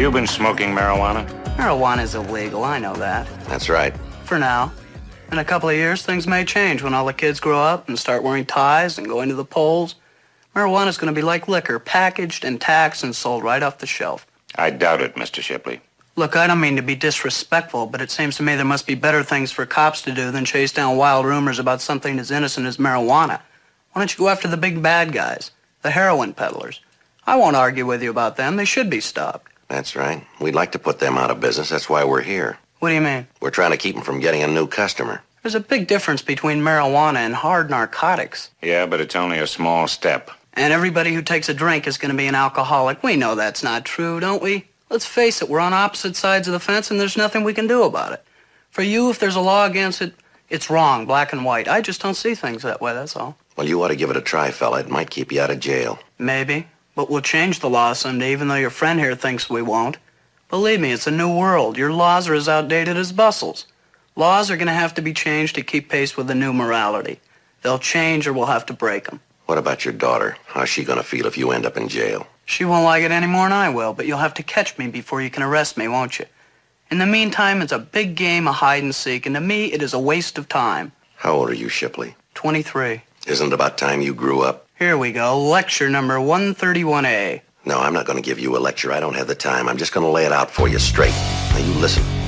you been smoking marijuana? Marijuana's illegal, I know that. That's right. For now. In a couple of years, things may change when all the kids grow up and start wearing ties and going to the polls. Marijuana's going to be like liquor, packaged and taxed and sold right off the shelf. I doubt it, Mr. Shipley. Look, I don't mean to be disrespectful, but it seems to me there must be better things for cops to do than chase down wild rumors about something as innocent as marijuana. Why don't you go after the big bad guys, the heroin peddlers? I won't argue with you about them. They should be stopped. That's right. We'd like to put them out of business. That's why we're here. What do you mean? We're trying to keep them from getting a new customer. There's a big difference between marijuana and hard narcotics. Yeah, but it's only a small step. And everybody who takes a drink is going to be an alcoholic. We know that's not true, don't we? Let's face it, we're on opposite sides of the fence and there's nothing we can do about it. For you, if there's a law against it, it's wrong, black and white. I just don't see things that way, that's all. Well, you ought to give it a try, fella. It might keep you out of jail. Maybe, but we'll change the law someday, even though your friend here thinks we won't. Believe me, it's a new world. Your laws are as outdated as bustles. Laws are going to have to be changed to keep pace with the new morality. They'll change or we'll have to break them. What about your daughter? How's she going to feel if you end up in jail? She won't like it any more than I will, but you'll have to catch me before you can arrest me, won't you? In the meantime, it's a big game of hide and seek, and to me, it is a waste of time. How old are you, Shipley? 23. Isn't it about time you grew up? Here we go, lecture number 131A. No, I'm not going to give you a lecture. I don't have the time. I'm just going to lay it out for you straight. Now, you listen.